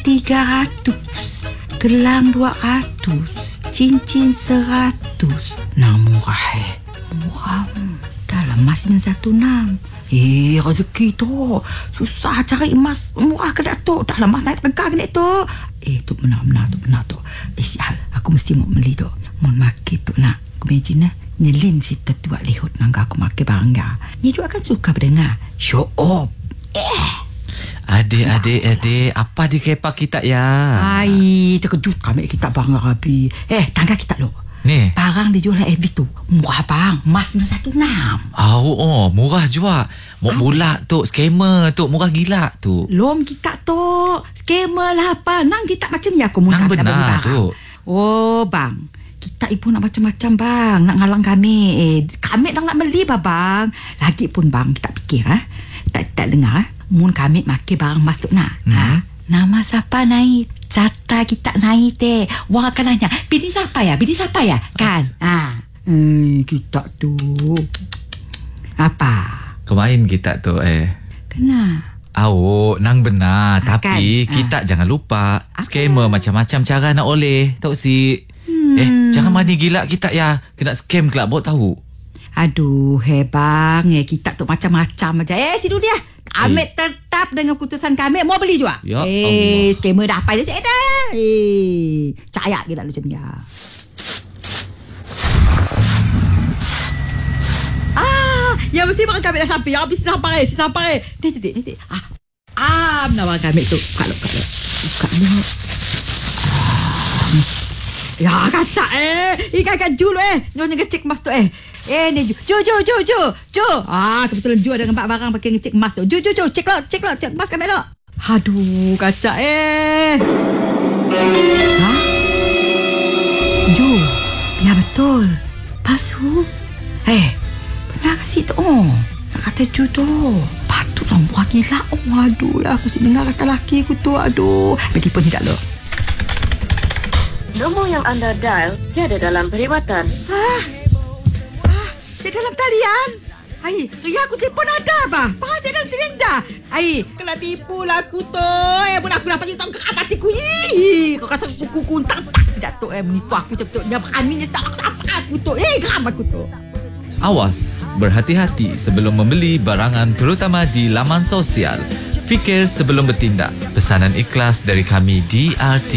300, gelang 200, cincin 100. Nah, murah Murah. Dalam emas 916. Rezeki tu. Susah cari emas murah ke Datuk. Dalam emas naik tegak ke tu. Tu benar tu. Sial, aku mesti mau beli tu. Mau makan tu nak. Aku imagine nyelin si tetua lihut nangka aku makan bangga. Ni juga kan suka berdengar show off. Adik, apa di kepak kita ya? Terkejut kami kita bangga Rabi. Tangga kita lo. Ni barang dijual FB tu murah bang. Emas 916. Murah juga. Mau pula tu scammer tu murah gila tu. Lom kita tu scammer lah apa. Nang kita macam ya aku nang benar tu. Bang, kita ibu nak macam-macam bang. Nak ngalang kami. Kami nak beli bang. Lagi pun bang kita fikir tak dengar mun kami makan barang emas tu nak. Nama siapa naik? Cata kita naik teh. Wang akan nanya, bini siapa ya? Kan? Kita tu apa? Kemain kita tu Kena. Nang benar. Tapi kan? kita jangan lupa scammer macam-macam cara nak oleh. Tahu si jangan mani gila kita ya. Kena scam kelak buat tahu. Aduh, bang. Kita tu macam-macam aja. Si Dulia. Kami tetap dengan keputusan kami. Mau beli juga. Ya Allah. Scammer dah apa je saya dah. Cayak gila macam ni. Ya mesti makan kami dah sampai. Ya habis sampai. Ni. Nama kami tu. Buka ni. Ya kacak Ikan Ju lu Nyonya ngecek emas tu ni Ju kebetulan Ju ada dengan barang pakai ngecek emas tu. Ju cek emas kami lo. Aduh kacak Ju, ya betul. Pasu pernah kasih tu nak kata Ju tu patutlah buat gila. Aduh aku si dengar kata laki aku tu. Aduh begipun tidak lo. Nombor yang anda dial tiada dalam perkhidmatan. Saya dalam talian. Ria aku telefon ada bah. Saya dalam talian dah. Kena tipu lah aku tu. Pun aku dapat tahu ke apa hatiku. Kau rasa kuku tak tidak tu menipu aku macam tu. Dia beraninya tak aku tu. Geram aku tu. Awas, berhati-hati sebelum membeli barangan terutama di laman sosial. Fikir sebelum bertindak. Pesanan ikhlas dari kami DRT